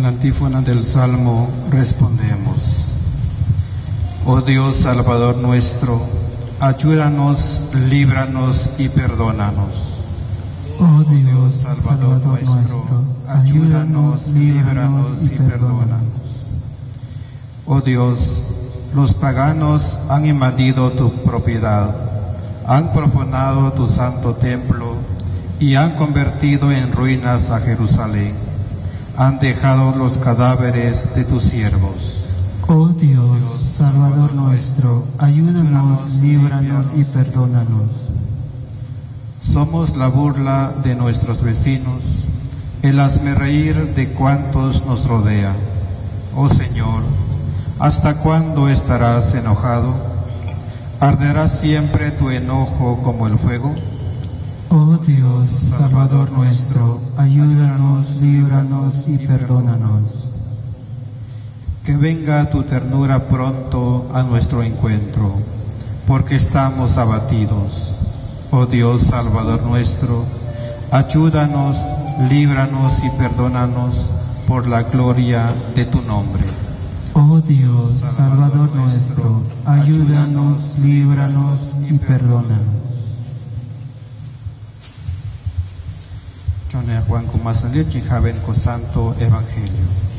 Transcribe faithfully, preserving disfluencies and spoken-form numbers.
A la antífona del Salmo respondemos: Oh Dios Salvador nuestro, ayúdanos, líbranos y perdónanos. Oh Dios Salvador nuestro, ayúdanos, líbranos y perdónanos. Oh Dios, los paganos han invadido tu propiedad, han profanado tu santo templo y han convertido en ruinas a Jerusalén. Han dejado los cadáveres de tus siervos. Oh Dios, Salvador nuestro, ayúdanos, líbranos y perdónanos. Somos la burla de nuestros vecinos, el hazmerreír de cuantos nos rodean. Oh Señor, ¿hasta cuándo estarás enojado? ¿Arderá siempre tu enojo como el fuego? Oh Dios, Salvador nuestro, ayúdanos, líbranos y perdónanos. Que venga tu ternura pronto a nuestro encuentro, porque estamos abatidos. Oh Dios Salvador nuestro, ayúdanos, líbranos y perdónanos por la gloria de tu nombre. Oh Dios Salvador nuestro, ayúdanos, líbranos y perdónanos. Juan Kumasalit, Javen Santo Evangelio.